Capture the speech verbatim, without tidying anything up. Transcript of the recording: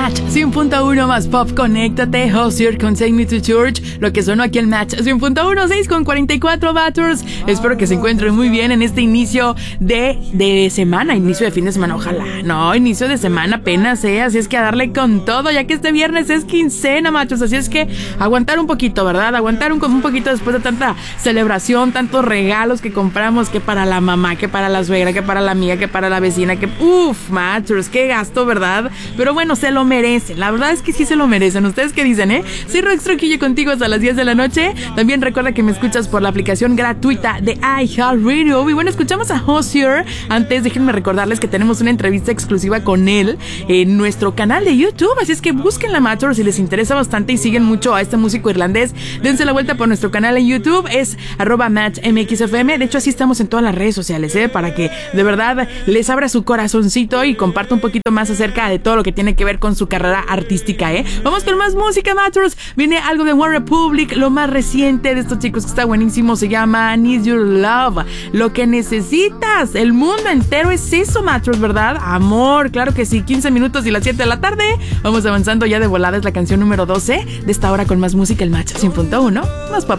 Match cien punto uno más pop, conéctate. Hozier con Take Me to Church. Lo que sonó aquí el Match cien punto uno, seis con cuarenta y cuatro Batters. Espero que se encuentren muy bien en este inicio de, de semana. Inicio de fin de semana, ojalá. No, inicio de semana apenas, ¿eh? Así es que a darle con todo, ya que este viernes es quincena, machos. Así es que aguantar un poquito, ¿verdad? Aguantar un, un poquito después de tanta celebración, tantos regalos que compramos, que para la mamá, que para la suegra, que para la amiga, que para la vecina, que uff, machos, qué gasto, ¿verdad? Pero bueno, se lo merecen. La verdad es que sí se lo merecen. ¿Ustedes qué dicen, eh? Soy Rox Trujillo contigo hasta las diez de la noche. También recuerda que me escuchas por la aplicación gratuita de iHeartRadio. Y bueno, escuchamos a Hozier. Antes, déjenme recordarles que tenemos una entrevista exclusiva con él en nuestro canal de YouTube. Así es que busquen la Matter si les interesa bastante y siguen mucho a este músico irlandés. Dense la vuelta por nuestro canal en YouTube. Es arroba matchmxfm. De hecho, así estamos en todas las redes sociales, ¿eh? Para que de verdad les abra su corazoncito y comparta un poquito más acerca de todo lo que tiene que ver con su carrera artística, ¿eh? Vamos con más música, Matters. Viene algo de One Republic, lo más reciente de estos chicos que está buenísimo. Se llama Need Your Love. Lo que necesitas. El mundo entero es eso, Matters, ¿verdad? Amor, claro que sí. quince minutos y las siete de la tarde. Vamos avanzando ya de volada. Es la canción número doce de esta hora con más música, el Match cien punto uno. Más pop.